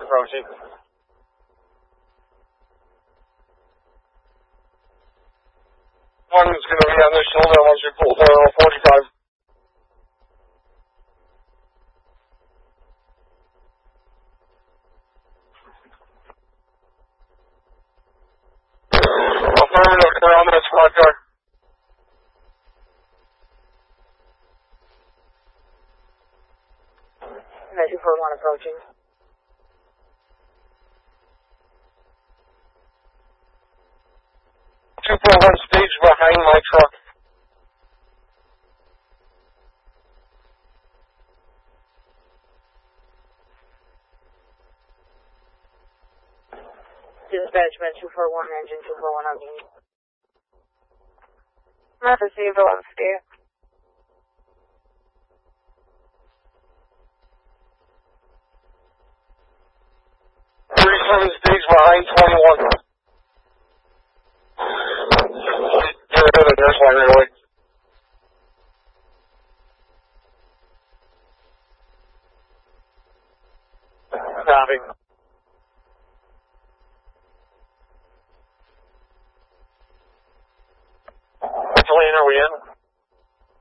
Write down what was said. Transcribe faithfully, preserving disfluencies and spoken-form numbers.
approaching. One's going to be on the shoulder once you pull the forty-five. Affirmative, they're on that squad car. two four one approaching. two four one stage behind my truck. Dispatchment two four one, engine two four one on me. Memphis, Velocity. thirty-seven stage behind twenty-one. Get rid of the nurse line right away. Copy. Which lane are we in?